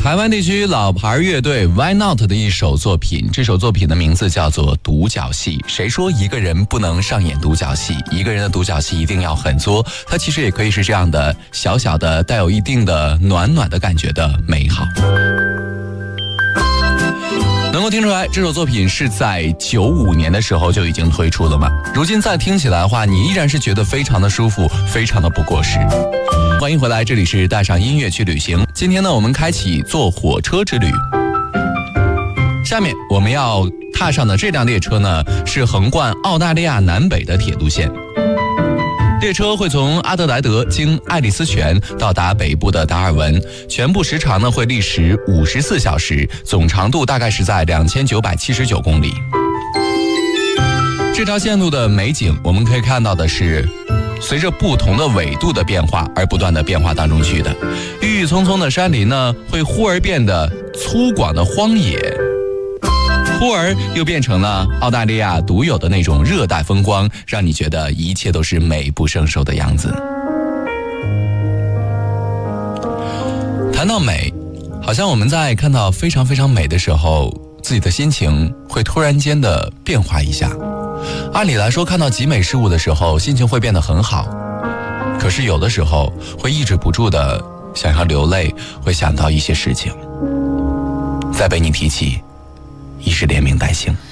台湾地区老牌乐队 Why Not 的一首作品，这首作品的名字叫做独角戏。谁说一个人不能上演独角戏？一个人的独角戏一定要很作，它其实也可以是这样的小小的带有一定的暖暖的感觉的美好。能够听出来这首作品是在95年的时候就已经推出了吗？如今再听起来的话，你依然是觉得非常的舒服，非常的不过时。欢迎回来，这里是带上音乐去旅行。今天呢，我们开启坐火车之旅。下面我们要踏上的这辆列车呢，是横贯澳大利亚南北的铁路线。列车会从阿德莱德经爱丽丝泉到达北部的达尔文，全部时长呢会历时54小时，总长度大概是在2979公里。这条线路的美景，我们可以看到的是随着不同的纬度的变化而不断的变化当中去的。郁郁葱葱的山林呢，会忽而变得粗犷的荒野，忽而又变成了澳大利亚独有的那种热带风光，让你觉得一切都是美不胜收的样子。谈到美，好像我们在看到非常非常美的时候，自己的心情会突然间的变化一下。按理来说，看到极美事物的时候，心情会变得很好，可是有的时候会抑制不住的想要流泪，会想到一些事情，再被你提起，已是连名带姓。